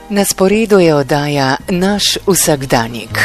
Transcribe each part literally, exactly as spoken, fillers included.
Na sporedu je oddaja Naš vsakdanjik.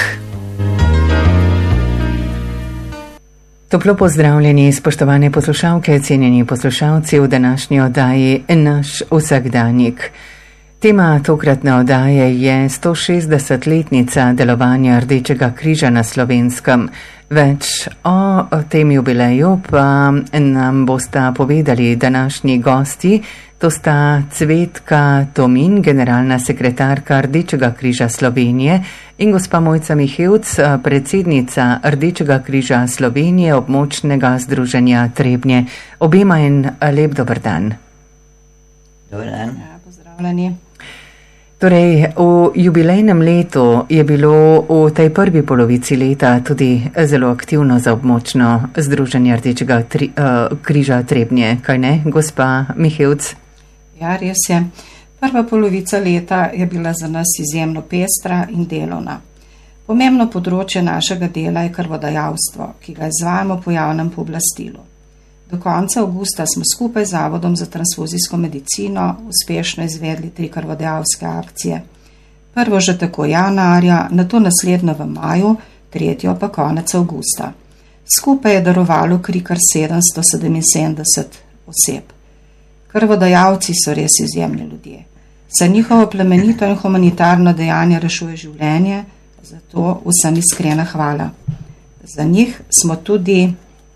Toplo pozdravljeni, spoštovane poslušalke, cenjeni poslušalci v današnji oddaji Naš vsakdanjik. Tema tokratne oddaje je sto šestdesetletnica delovanja Rdečega križa na Slovenskem. Več o tem jubileju pa nam bosta povedali današnji gosti. To sta Cvetka Tomin, generalna sekretarka Rdečega križa Slovenije, in gospa Mojca Mihevc, predsednica Rdečega križa Slovenije, območnega združenja Trebnje. Obema en lep dober dan. Dober dan. Ja, pozdravljeni. Torej, v jubilejnem letu je bilo v tej prvi polovici leta tudi zelo aktivno za območno združenje Rdečega tri, uh, križa Trebnje, kaj ne, gospa Mihevc? Ja, res je. Prva polovica leta je bila za nas izjemno pestra in delovna. Pomembno področje našega dela je krvodajalstvo, ki ga izvajamo po javnem pooblastilu. Do konca avgusta smo skupaj z Zavodom za transfuzijsko medicino uspešno izvedli tri krvodajalske akcije. Prvo že tako januarja, nato naslednjo v maju, tretjo pa konec avgusta. Skupaj je darovalo kri kar sedemsto sedeminsedemdeset oseb. Krvodajalci so res izjemni ljudje. Za njihovo plemenito in humanitarno dejanje rešuje življenje, zato vsem iskrena hvala. Za njih smo tudi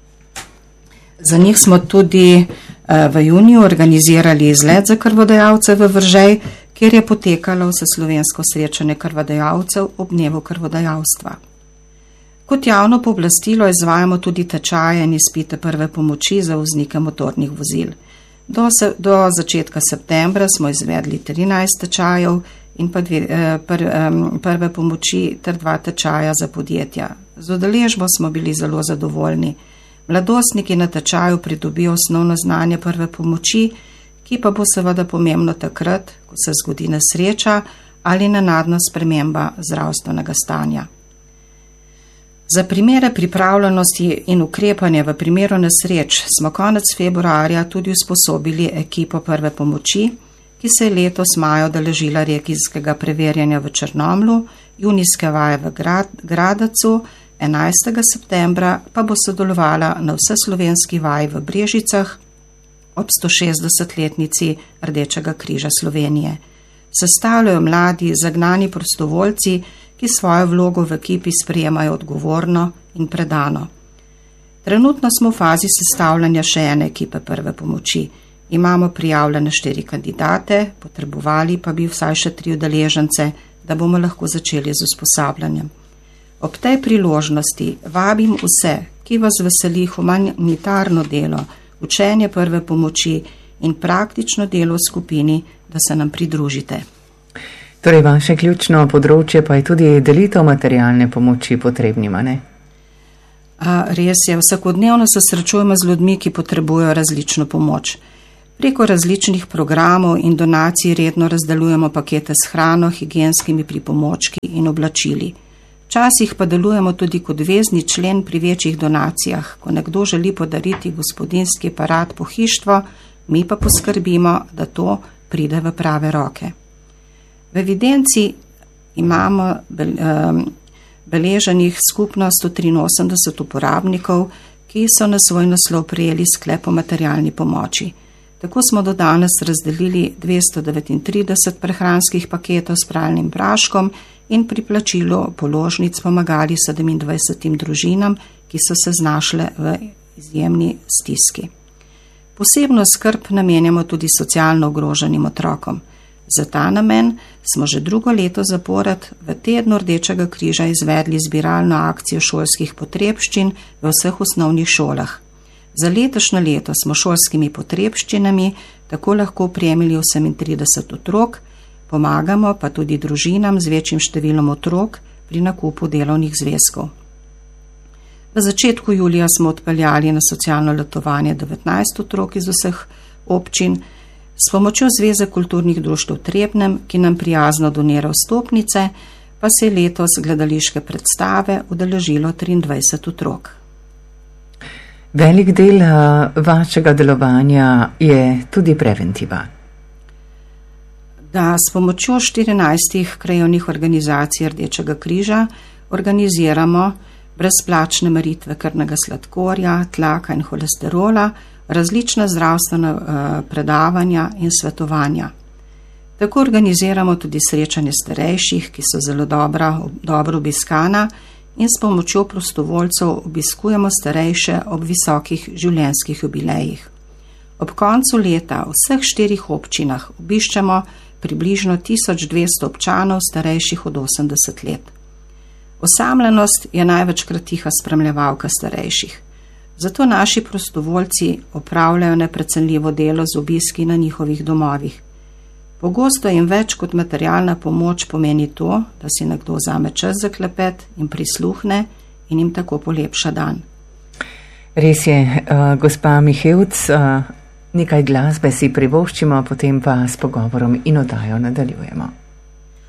Za njih smo tudi v juniju organizirali izlet za krvodajalce v Vržej, kjer je potekalo vseslovensko srečanje krvodajalcev ob dnevu krvodajalstva. Kot javno pooblastilo izvajamo tudi tečaje in izpite prve pomoči za voznike motornih vozil. Do, se, do začetka septembra smo izvedli trinajst tečajev in pa dve, pr, prve pomoči ter dva tečaja za podjetja. Z udeležbo smo bili zelo zadovoljni. Mladostniki na tečaju pridobijo osnovno znanje prve pomoči, ki pa bo seveda pomembno takrat, ko se zgodi nesreča ali nenadna sprememba zdravstvenega stanja. Za primere pripravljenosti in ukrepanja v primeru nesreč smo konec februarja tudi usposobili ekipo prve pomoči, ki se je letos maja udeležila regijskega preverjanja v Črnomlju, junijske vaje v Grad, Gradacu, enajstega septembra pa bo sodelovala na vseslovenski vaji v Brežicah ob sto šestdesetletnici Rdečega križa Slovenije. Sestavljajo mladi, zagnani prostovoljci, ki svojo vlogo v ekipi sprejemajo odgovorno in predano. Trenutno smo v fazi sestavljanja še ene ekipe prve pomoči. Imamo prijavljene štiri kandidate, potrebovali pa bi vsaj še tri udeležence, da bomo lahko začeli z usposabljanjem. Ob tej priložnosti vabim vse, ki vas veseli humanitarno delo, učenje prve pomoči in praktično delo v skupini, da se nam pridružite. Torej, vaše ključno področje pa je tudi delitev materialne pomoči potrebnima, ne? A, res je, vsakodnevno se srečujemo z ljudmi, ki potrebujejo različno pomoč. Preko različnih programov in donacij redno razdeljujemo pakete s hrano, higienskimi pripomočki in oblačili. Včasih pa delujemo tudi kot vezni člen pri večjih donacijah, ko nekdo želi podariti gospodinjski aparat pohištvo, mi pa poskrbimo, da to pride v prave roke. V evidenci imamo beleženih skupno sto triinosemdeset uporabnikov, ki so na svoj naslov prejeli sklep o materialni pomoči. Tako smo do danes razdelili dvesto devetintrideset prehranskih paketov s pralnim praškom in pri plačilu položnic pomagali sedemindvajsetim družinam, ki so se znašle v izjemni stiski. Posebno skrb namenjamo tudi socialno ogroženim otrokom. Za ta namen smo že drugo leto zapored v tednu Rdečega križa izvedli zbiralno akcijo šolskih potrebščin v vseh osnovnih šolah. Za letošnje leto smo šolskimi potrebščinami tako lahko opremili osemintrideset otrok, pomagamo pa tudi družinam z večjim številom otrok pri nakupu delovnih zvezkov. V začetku julija smo odpeljali na socialno letovanje devetnajst otrok iz vseh občin. S pomočjo Zveze kulturnih društev Trebnjem, ki nam prijazno donira vstopnice, pa se je letos gledališke predstave udeležilo triindvajset otrok. Velik del vašega delovanja je tudi preventiva. da s pomočjo štirinajstih krajevnih organizacij Rdečega križa organiziramo brezplačne meritve krvnega sladkorja, tlaka in holesterola, različna zdravstvena uh, predavanja in svetovanja. Tako organiziramo tudi srečanje starejših, ki so zelo dobra, dobro obiskana, in s pomočjo prostovoljcev obiskujemo starejše ob visokih življenjskih jubilejih. Ob koncu leta v vseh štirih občinah obiščemo približno tisoč dvesto občanov starejših od osemdeset let. Osamljenost je največkrat tiha spremljevalka starejših. Zato naši prostovoljci opravljajo neprecenljivo delo z obiski na njihovih domovih. Pogosto jim več kot materialna pomoč pomeni to, da si nekdo vzame čas za klepet in prisluhne in jim tako polepša dan. Res je, uh, gospa Mihevc, uh, nekaj glasbe si privoščimo, potem pa s pogovorom in oddajo nadaljujemo.